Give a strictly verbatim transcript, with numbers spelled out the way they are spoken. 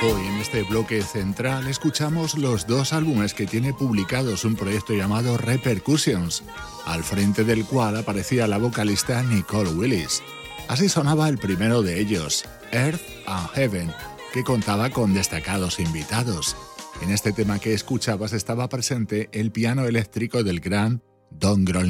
Hoy en este bloque central escuchamos los dos álbumes que tiene publicados un proyecto llamado Repercussions, al frente del cual aparecía la vocalista Nicole Willis. Así sonaba el primero de ellos, Earth and Heaven, que contaba con destacados invitados. En este tema que escuchabas estaba presente el piano eléctrico del gran Don Grohl.